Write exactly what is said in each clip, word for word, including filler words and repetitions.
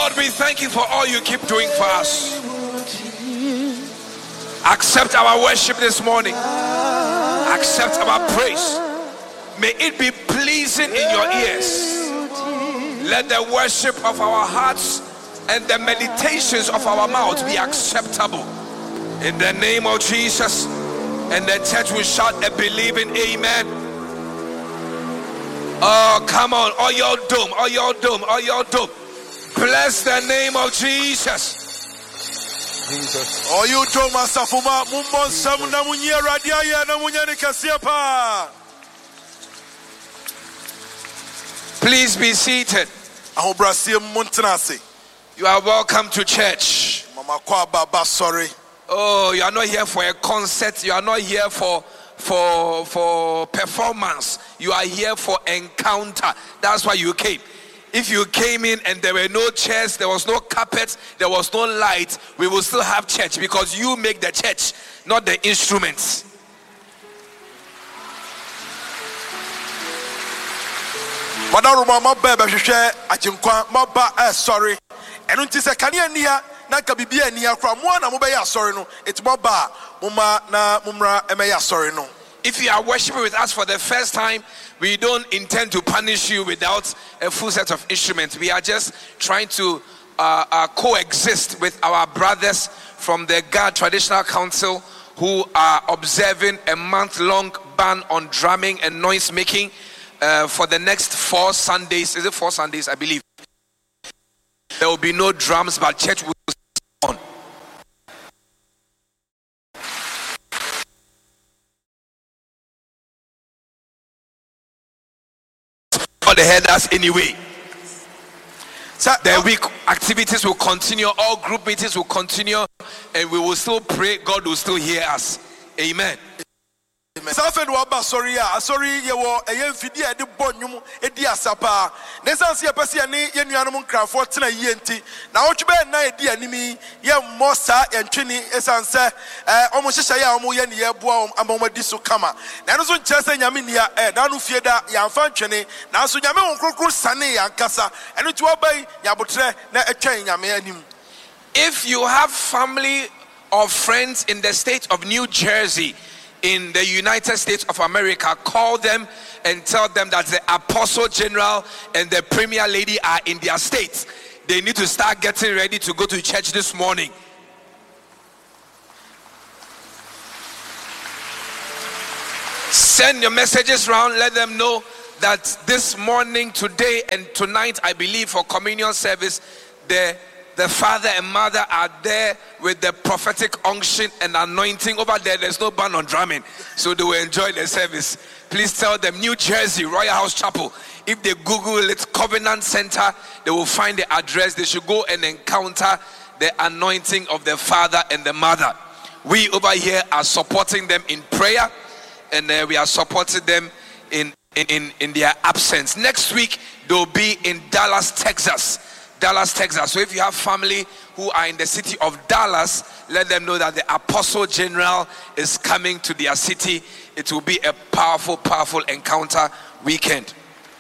Lord, we thank you for all you keep doing for us. Accept our worship this morning. Accept our praise. May it be pleasing in your ears. Let the worship of our hearts and the meditations of our mouths be acceptable. In the name of Jesus. And the church will shout a believing amen. Oh, come on. Oh, your dome. Oh, your dome. Oh, your dome. Bless the name of Jesus. Jesus. Oh, you dome, Masafuma. Mumbon Samuna Munya Radia Namunya Kasiapa. Please be seated. You are welcome to church. Mama Baba, sorry. Oh, you are not here for a concert. You are not here for for for performance. You are here for encounter. That's why you came. If you came in and there were no chairs, there was no carpet, there was no light, we will still have church because you make the church, not the instruments. Madaruma mabebe hwehwe achinkwa maba eh sorry enu nti se kane nia na ka bibia nia kra mo na mo be ya sorry no it maba muma na mumra emeya sorry no. If you are worshiping with us for the first time, we don't intend to punish you without a full set of instruments. We are just trying to uh, uh, coexist with our brothers from the God Traditional Council who are observing a month-long ban on drumming and noise making uh, for the next four Sundays. Is it four Sundays? I believe. There will be no drums, but church will go on. The headers anyway. So the week activities will continue, all group meetings will continue, and we will still pray. God will still hear us. Amen. Safed waba sorry ya sorry ye wo eye mfidi e de bonnwum e di asapa ne sanse ye pese ne ye nuanom nkrafo tena yie nti na wotwe be na e di animi ye mosa entwini esanse eh omo hyehye ya omo ye ne ye boa amomadi so kama na no so nkyese nyame nia eh na no fie da ya mfa ntwene na so nyame won krokro sane ya nkasa eno ti obai nyabotre na etwen nyame anim. If you have family or friends in the state of New Jersey, in the United States of America, call them and tell them that the Apostle General and the Premier Lady are in their states. They need to start getting ready to go to church this morning. Send your messages around. Let them know that this morning, today, and tonight, I believe for communion service, the The father and mother are there with the prophetic unction and anointing. Over there, there's no ban on drumming, so they will enjoy the service. Please tell them New Jersey, Royal House Chapel. If they Google it, Covenant Center, they will find the address. They should go and encounter the anointing of the father and the mother. We over here are supporting them in prayer, and uh, we are supporting them in, in, in their absence. Next week, they'll be in Dallas, Texas. Dallas, Texas. So if you have family who are in the city of Dallas, let them know that the Apostle General is coming to their city. It will be a powerful, powerful encounter weekend.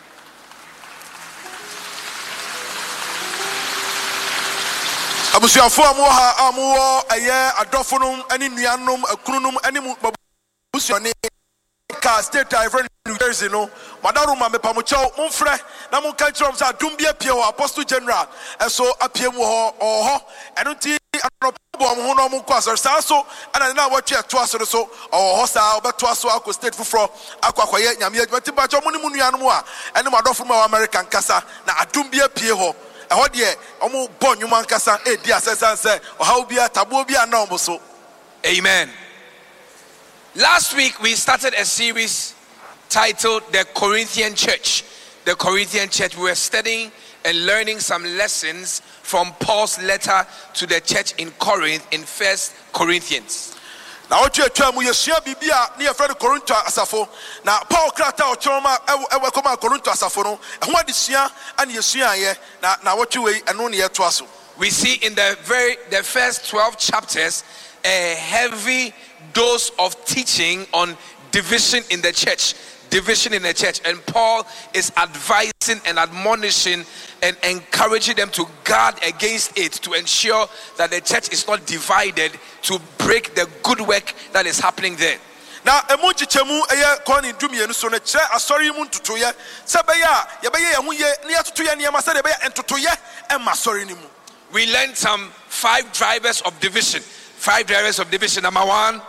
Abusuafo amoha amowo eye adofonum ani nuanom akununum ani busuane ka state different New Jersey no madaruma me pamocho monfre na mon kan krom sa dumbia pie ho Apostle General eso apie mu ho oho eno ti anopo mo ho no mon kwa so so ana na watwe to aso so oho sa obeto aso akọ state fufro akọ akoye nyame adwati ba cho mo ni mu nuanom a ene madofo ma American kasa na adumbia pie ho eho de omo bo nwuma nkasa e di asesanse oha obi atabo obi ana omo so. Amen. Last week we started a series titled The Corinthian Church. The Corinthian Church. We were studying and learning some lessons from Paul's letter to the church in Corinth in First Corinthians. Now what you tell me you share bibia near First Corinth asafo. Now Paul krata ochoma ewe koma Corinth asafo no. Ehun adesua and yesua ye na na what you we eno ne yeto aso. We see in the very the first twelve chapters a heavy dose of teaching on division in the church. division in the church, and Paul is advising and admonishing and encouraging them to guard against it, to ensure that the church is not divided, to break the good work that is happening there. Now, emu chichemu eye koni dumi enu so ne chere asori mu ntutoye sebeya yebeye yehuye ne atutoye ne ma se de be entutoye e ma sori ni mu. We learned some five drivers of division. Five drivers of division. Number one,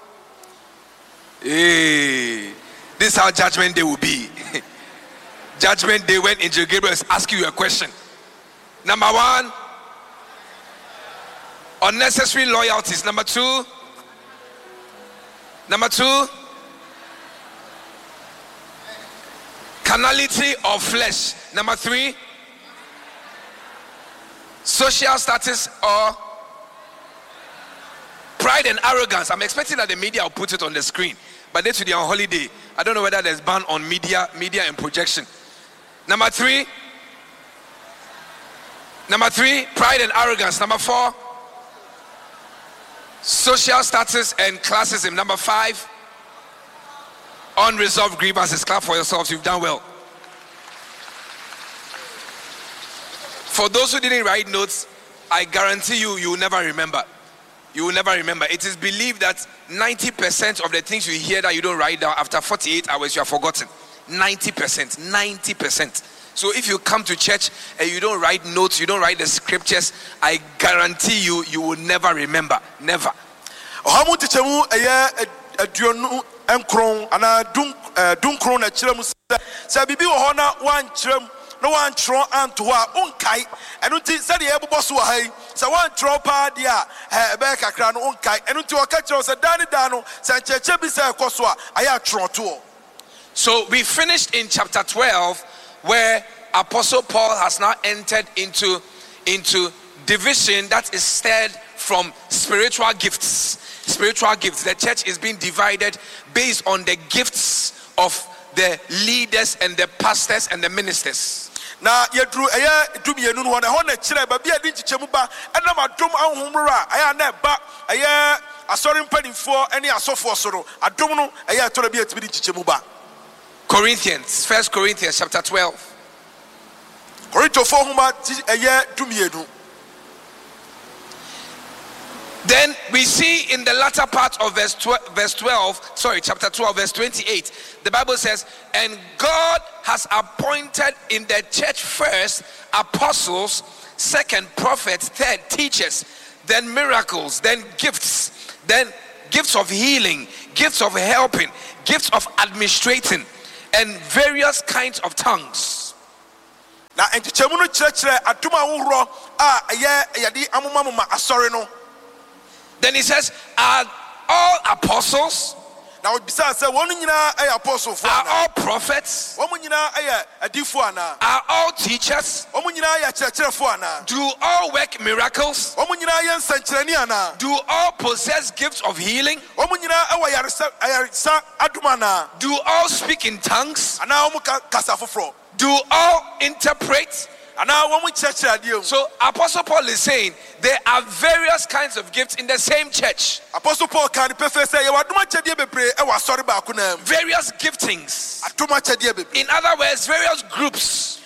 hey, this is how judgment day will be. Judgment day when Angel Gabriel is asking you a question. Number one, unnecessary loyalties. Number two, number two, carnality of flesh. Number three, social status or pride and arrogance. I'm expecting that the media will put it on the screen, but they today on holiday. I don't know whether there's ban on media, media and projection. Number three, number three, pride and arrogance. Number four, social status and classism. Number five, unresolved grievances. Clap for yourselves. You've done well. For those who didn't write notes, I guarantee you, you will never remember. You will never remember. It is believed that ninety percent of the things you hear that you don't write down, after forty-eight hours, you have forgotten. ninety percent. ninety percent. So if you come to church and you don't write notes, you don't write the scriptures, I guarantee you, you will never remember. Never. Ohamu tichemu eye aduonu enkron ana dun dunkron na chiremu se bibi wo ho na wan chirem no one tro anto a unkai enu ti se de ebobo so hai se one tro pa dia e be kakra no unkai enu ti o ka kire se dani da no se cheche bi se ekoso a aya tro to. So we finished in chapter twelve where Apostle Paul has now entered into into division that is stirred from spiritual gifts. Spiritual gifts. The church is being divided based on the gifts of the leaders and the pastors and the ministers. Na yedru eye dumienu no na ho na kire ba bia di chichemu ba enam adom ahomra aya na ba eye asori mpanimfo ene asofo so no adom no eye atora bia tibi di chichemu ba. Corinthians, First Corinthians chapter twelve. Corinthians four homa eye dumienu. Then we see in the latter part of verse twelve, verse twelve, sorry, chapter twelve, verse twenty-eight, the Bible says, and God has appointed in the church first apostles, second prophets, third teachers, then miracles, then gifts, then gifts of healing, gifts of helping, gifts of administrating, and various kinds of tongues. Now, and the church, atuma wuro a eye yadi amuma mama asori no. Then he says, are all apostles? Now, besides, one nyina apostle for are all prophets? One nyina adifo ana. Are all teachers? One nyina kyerɛkyerɛfo ana. Do all work miracles? One nyina yɛ nsɛnkyerɛnne ana. Do all possess gifts of healing? One nyina ɛwɔ yaresa yaresa adom ana. Do all speak in tongues? Ana wɔn kasa foforɔ. Do all interpret? So Apostle Paul is saying there are various kinds of gifts in the same church. Apostle Paul can say various giftings. In other words, various groups.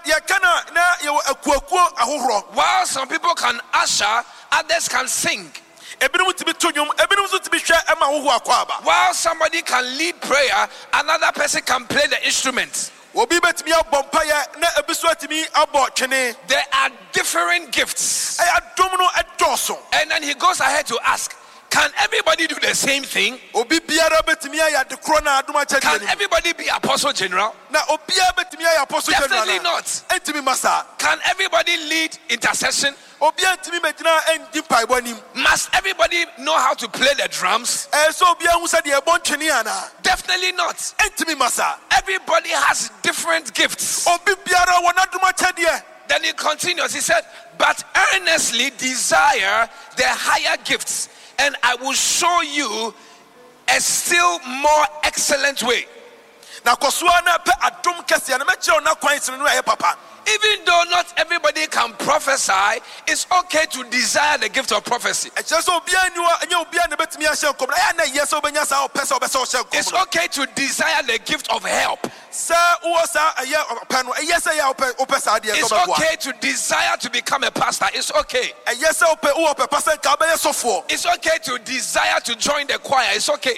While some people can usher, others can sing. While somebody can lead prayer, another person can play the instrument. There are different gifts. And then he goes ahead to ask, can everybody do the same thing? Can everybody be apostle general? Definitely not. Can everybody lead intercession? Must everybody know how to play the drums? Definitely not. Everybody has different gifts. Then he continues. He said, but earnestly desire the higher gifts, and I will show you a still more excellent way. Even though not everybody can prophesy, it's okay to desire the gift of prophecy. It's okay to desire the gift of help. It's okay to desire to become a pastor. It's okay. It's okay to desire to join the choir. It's okay.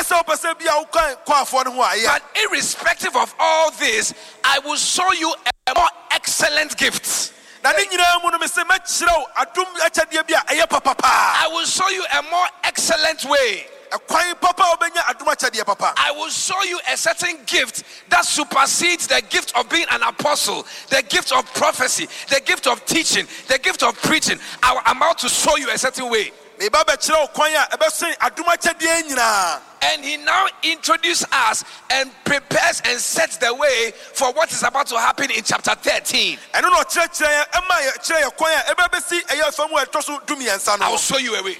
But irrespective of all this, I will show you a more excellent gift. I will show you a more excellent way. I will show you a certain gift that supersedes the gift of being an apostle, the gift of prophecy, the gift of teaching, the gift of preaching. I'm about to show you a certain way. And he now introduces us and prepares and sets the way for what is about to happen in chapter thirteen. I will show you a way.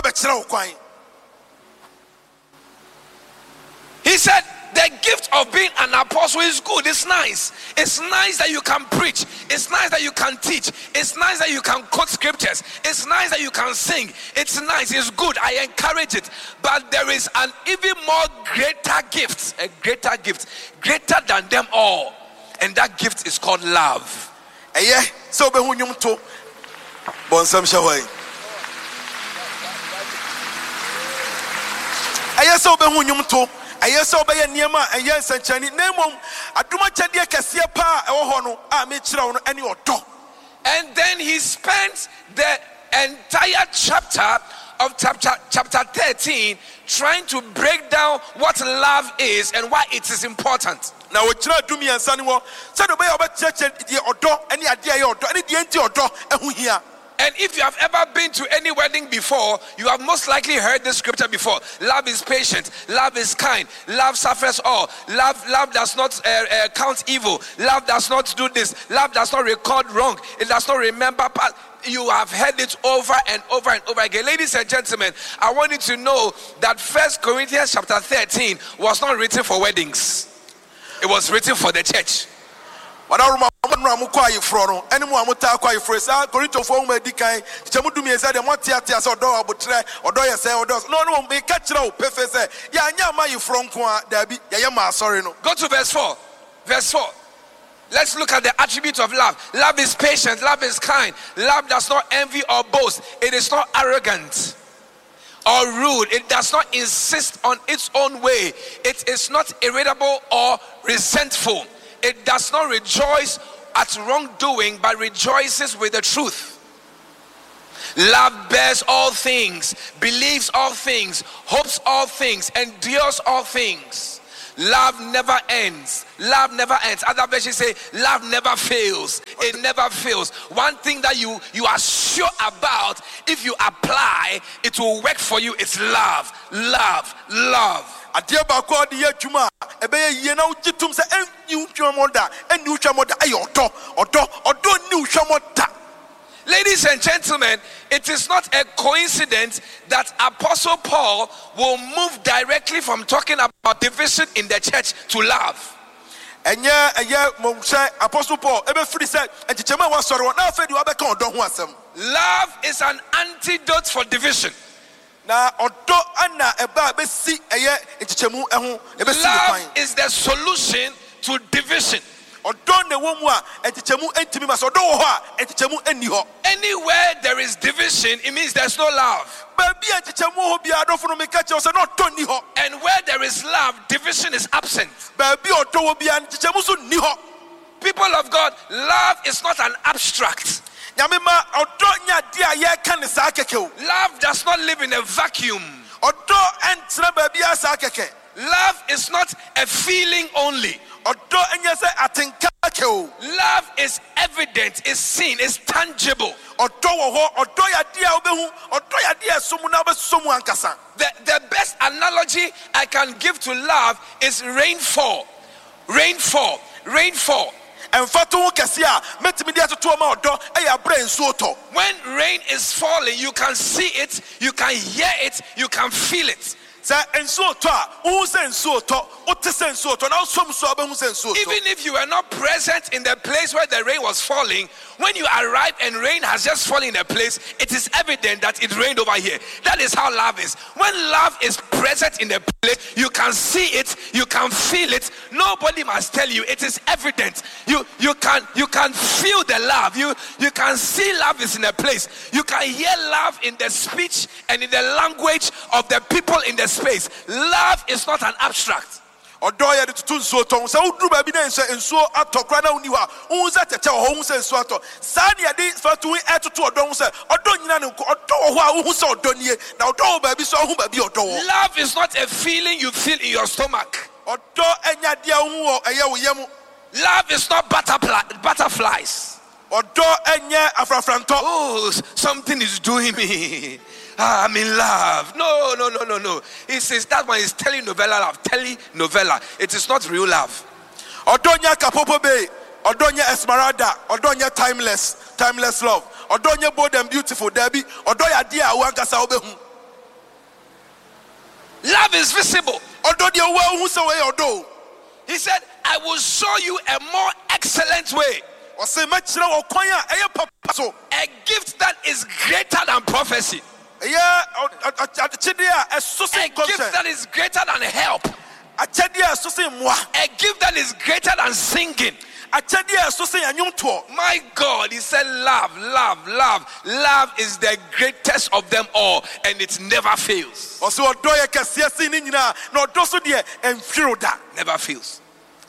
He said, the gift of being an apostle is good. It's nice. It's nice that you can preach. It's nice that you can teach. It's nice that you can quote scriptures. It's nice that you can sing. It's nice. It's good. I encourage it. But there is an even more greater gift. A greater gift. Greater than them all. And that gift is called love. So and then he spent the entire chapter of chapter chapter thirteen trying to break down what love is and why it is important. Now we try to do me and Sunny. And if you have ever been to any wedding before, you have most likely heard this scripture before. Love is patient. Love is kind. Love suffers all. Love, love does not uh, uh, count evil. Love does not do this. Love does not record wrong. It does not remember past. You have heard it over and over and over again. Ladies and gentlemen, I want you to know that First Corinthians chapter thirteen was not written for weddings. It was written for the church. And go to verse four. Verse four. Let's look at the attributes of love. Love is patient. Love is kind. Love does not envy or boast. It is not arrogant or rude. It does not insist on its own way. It is not irritable or resentful. It does not rejoice at wrongdoing, but rejoices with the truth. Love bears all things, believes all things, hopes all things, endures all things. Love never ends. Love never ends. Other versions say love never fails. It never fails. One thing that you, you are sure about, if you apply, it will work for you. It's love, love, love. Ladies and gentlemen, it is not a coincidence that Apostle Paul will move directly from talking about division in the church to love. And yeah, and yeah, Apostle Paul, love is an antidote for division. Love is the solution to division. Anywhere there is division, it means there's no love. And where there is love, division is absent. People of God, love is not an abstract. Love does not live in a vacuum. Love is not a feeling only. Love is evident, is seen, is tangible. The, the best analogy I can give to love is rainfall. Rainfall. Rainfall. When rain is falling, you can see it, you can hear it, you can feel it. Say ensuo to a who say ensuo to o te say ensuo to na so so abehu say ensuo to. Even if you were not present in the place where the rain was falling, when you arrive and rain has just fallen in a place, it is evident that it rained over here. That is how love is. When love is present in a place, you can see it, you can feel it. Nobody must tell you. It is evident. You you can you can feel the love. You you can see love is in a place. You can hear love in the speech and in the language of the people in the space. Love is not an abstract. Odo ya de tutu nsuo to se uduru ba bi na nso nsuo atokra na uni wa hu se tete ho hu se nsuo ato sa ne ya de fa tu etutu odo hu se odo nyina ne ko odo ho a hu se odo nie na odo ba bi so hu ba bi odo wo. Love is not a feeling you feel in your stomach. Odo enya dia hu wo eye wo yemu. Love is not butterfly, butterflies. Odo enye afrafranto. Oh, something is doing me. Ah, I'm in love. No, no, no, no, no. He says that one is telenovela love. Telenovela. It is not real love. Odonya kapopo be. Odonya esmeralda. Odonya timeless. Timeless love. Odonya bold and beautiful. Debbie. Odoya dia wankasa obehu. Love is visible. Ododia wa hu se we odo. He said, I will show you a more excellent way. A gift that is greater than prophecy. Yeah, a gift that is greater than help. A gift that is greater than singing. My God, he said love, love, love. Love is the greatest of them all, and it never fails. Never fails.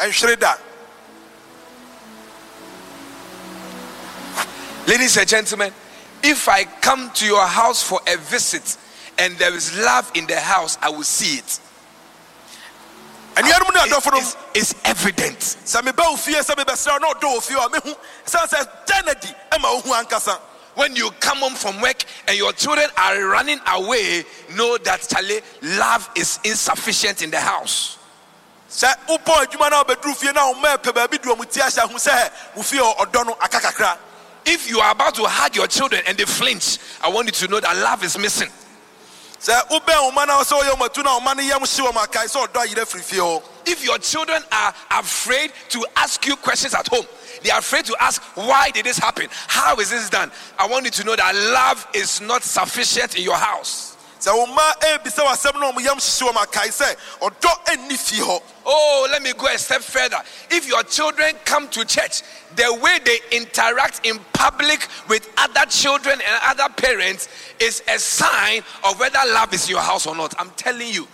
Ladies and gentlemen, if I come to your house for a visit and there is love in the house, I will see it. And it's, it's evident. When you come home from work and your children are running away, know that Charlie, love is insufficient in the house. If you are about to hug your children and they flinch, I want you to know that love is missing. If your children are afraid to ask you questions at home, they are afraid to ask, why did this happen? How is this done? I want you to know that love is not sufficient in your house. Oh, let me go a step further. If your children come to church, the way they interact in public with other children and other parents is a sign of whether love is in your house or not. I'm telling you.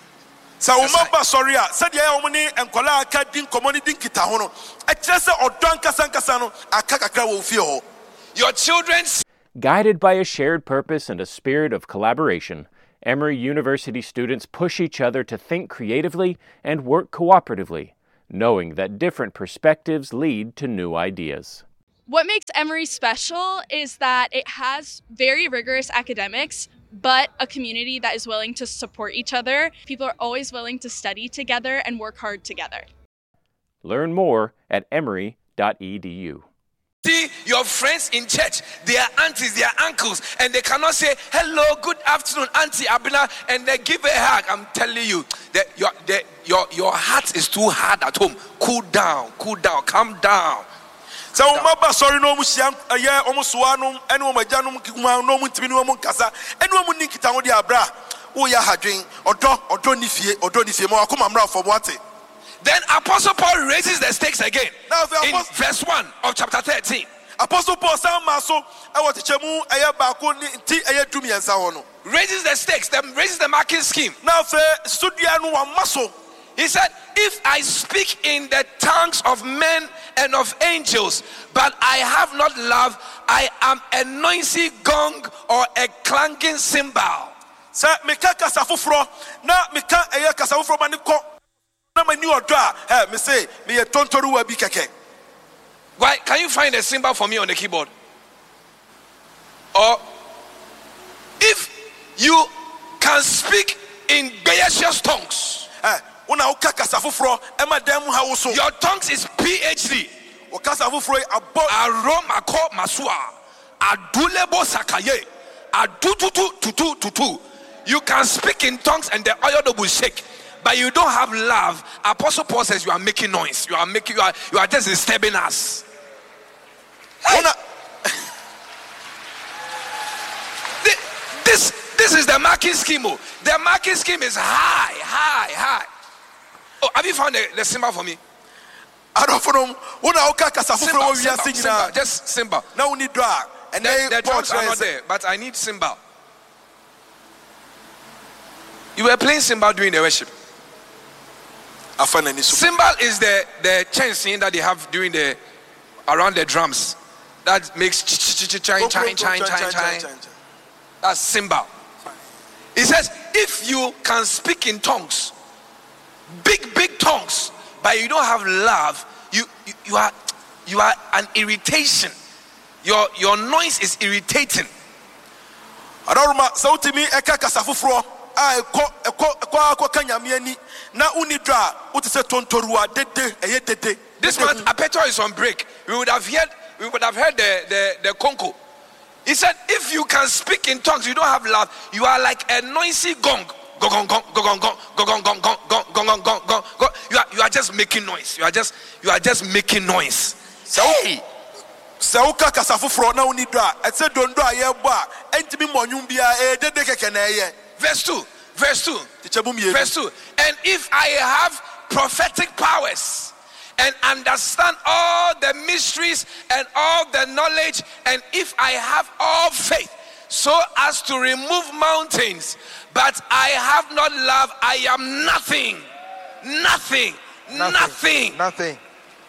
Your children. Guided by a shared purpose and a spirit of collaboration, Emory University students push each other to think creatively and work cooperatively, knowing that different perspectives lead to new ideas. What makes Emory special is that it has very rigorous academics, but a community that is willing to support each other. People are always willing to study together and work hard together. Learn more at emory dot e d u. See your friends in church, their aunties, their uncles, and they cannot say, hello, good afternoon, Auntie Abina, and they give a hug. I'm telling you, that your, that your, your heart is too hard at home. Cool down, cool down, calm down. So umaba sorry no musiam aye omusuanum ene omajanum kikuma no mutimi no munkasa ene omunikita wo dia bra wo ya hadwen odo odo nifie odo nifie ma akoma mra for what. Then Apostle Paul raises the stakes again. Now, in verse one of chapter thirteen. Apostle Paul maso raises the stakes, then raises the marking scheme. Now, he said, if I speak in the tongues of men and of angels, but I have not love, I am a noisy gong or a clanging cymbal. Why can you find a symbol for me on the keyboard? Or if you can speak in gaseous tongues, your tongues is PhD. Aroma ko masua, adulebo sakaye, adututu tutu tutu. you can speak in tongues and the oil will shake, but you don't have love. Apostle Paul says you are making noise. You are making. You are. You are just disturbing us. Hey. This. This is the marking scheme. The marking scheme is high, high, high. Oh, have you found the, the symbol for me? I don't know. Symbol, symbol, symbol, just symbol. Now we need drag. And the, then the drums are not there, but I need symbol. You were playing cymbal during the worship. Cymbal is the the chain that they have during the around the drums that makes chine chine chine chine chine. That's cymbal. He says, if you can speak in tongues, big big tongues, but you don't have love, you you, you are you are an irritation. Your your noise is irritating. Aroma sautimi eka kasafufro. I ko ko ko kanyamiani na unidra utise tontorua dede eye dede. This month Aperture is on break. We would have heard we would have heard the the the conco. He said, if you can speak in tongues, you don't have love, you are like a noisy gong. Gong gong gong gong gong gong gong gong gong gong gong gong gong gong. You are you are just making noise. You are just you are just making noise. Hey. Sauka kasafufro na unidra. Etse dondo ayeba. Entimi monyumbia e dede keke na eye. Verse two, verse two, verse two. And if I have prophetic powers and understand all the mysteries and all the knowledge, and if I have all faith so as to remove mountains, but I have not love, I am nothing. Nothing. Nothing. Nothing. Nothing.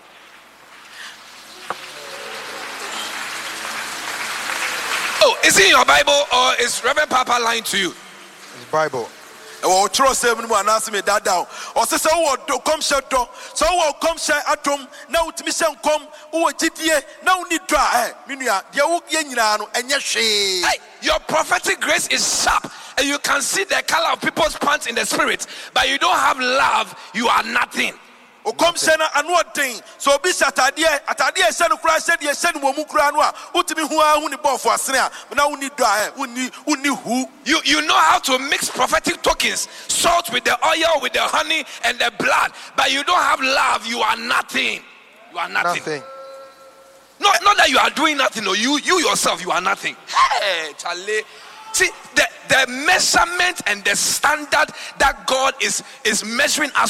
Oh, is it in your Bible or is Reverend Papa lying to you? Bible. Oh, trust him no anase me that down. O se se wo do come share do. So wo come share atom na utimi se nkom wo gidie na uni dra eh menua de wo ye nyina no enye hwe. Hey, your prophetic grace is sharp and you can see the color of people's pants in the spirit, but you don't have love, you are nothing. O come share na anu odin. So bi satade atade e se no kura se de se no mu kura no a utimi hu ahu ni bofo asene a na uni dra eh uni uni hu. You you know how to mix prophetic tokens, salt with the oil, with the honey and the blood, but you don't have love, you are nothing. You are nothing. Nothing. Not, not that you are doing nothing, or you you yourself, you are nothing. Hey, Charlie. See, the, the measurement and the standard that God is, is measuring us